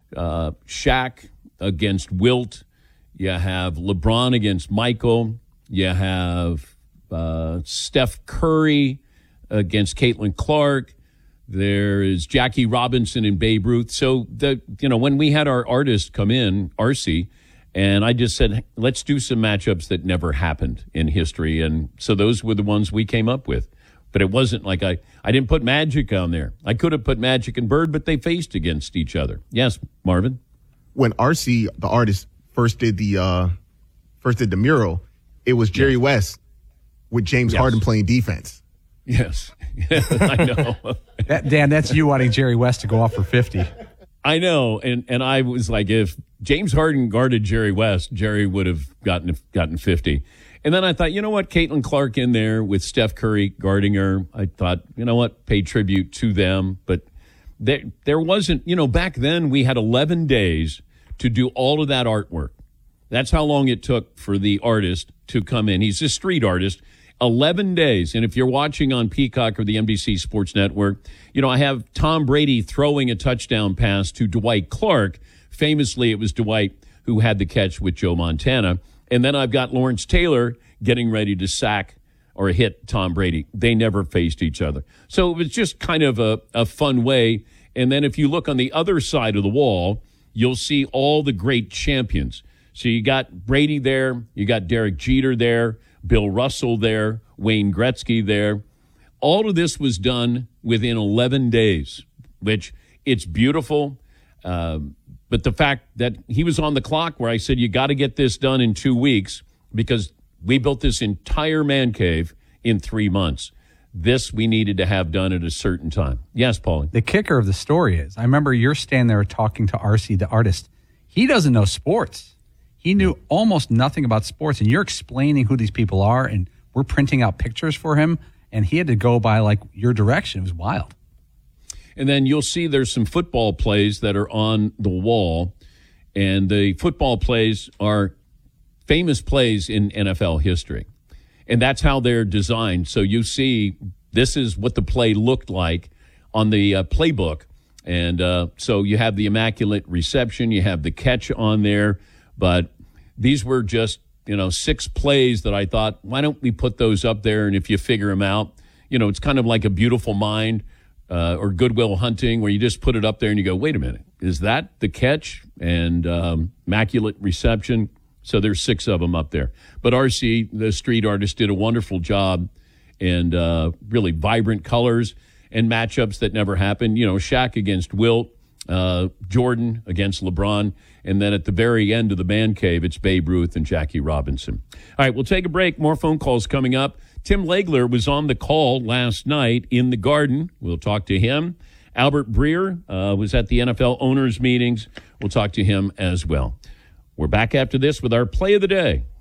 Shaq against Wilt. You have LeBron against Michael. You have Steph Curry against Caitlin Clark. There is Jackie Robinson and Babe Ruth. So, when we had our artist come in, RC, and I just said, let's do some matchups that never happened in history. And so those were the ones we came up with. But it wasn't like I didn't put Magic on there. I could have put Magic and Bird, but they faced against each other. Yes, Marvin? When RC, the artist, first did the mural, it was Jerry West with James Harden playing defense. Yes. I know. Dan, that's you wanting Jerry West to go off for 50. I know. And I was like, if James Harden guarded Jerry West, Jerry would have gotten 50. And then I thought, you know what, Caitlin Clark in there with Steph Curry guarding her. I thought, you know what, pay tribute to them. But there wasn't, back then we had 11 days to do all of that artwork. That's how long it took for the artist to come in. He's a street artist. 11 days. And if you're watching on Peacock or the NBC Sports Network, I have Tom Brady throwing a touchdown pass to Dwight Clark. Famously, it was Dwight who had the catch with Joe Montana. And then I've got Lawrence Taylor getting ready to sack or hit Tom Brady. They never faced each other. So it was just kind of a fun way. And then if you look on the other side of the wall, you'll see all the great champions. So you got Brady there, you got Derek Jeter there, Bill Russell there, Wayne Gretzky there. All of this was done within 11 days, which it's beautiful. But the fact that he was on the clock where I said, you got to get this done in 2 weeks because we built this entire man cave in 3 months. This we needed to have done at a certain time. Yes, Paulie. The kicker of the story is, I remember you're standing there talking to RC, the artist. He doesn't know sports. He knew almost nothing about sports, and you're explaining who these people are, and we're printing out pictures for him, and he had to go by, your direction. It was wild. And then you'll see there's some football plays that are on the wall, and the football plays are famous plays in NFL history. And that's how they're designed. So you see this is what the play looked like on the playbook. And so you have the Immaculate Reception, you have the catch on there, but these were just, 6 plays that I thought, why don't we put those up there? And if you figure them out, it's kind of like A Beautiful Mind or Good Will Hunting, where you just put it up there and you go, wait a minute, is that the catch? And Immaculate Reception. So there's 6 of them up there. But RC, the street artist, did a wonderful job, and really vibrant colors and matchups that never happened. Shaq against Wilt, Jordan against LeBron, and then at the very end of the man cave, it's Babe Ruth and Jackie Robinson. All right, we'll take a break. More phone calls coming up. Tim Legler was on the call last night in the Garden. We'll talk to him. Albert Breer was at the NFL owners' meetings. We'll talk to him as well. We're back after this with our play of the day.